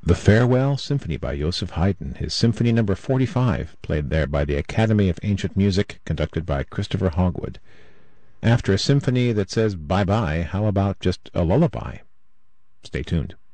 The Farewell Symphony by Joseph Haydn, his Symphony No. 45, played there by the Academy of Ancient Music, conducted by Christopher Hogwood. After a symphony that says bye-bye, how about just a lullaby? Stay tuned.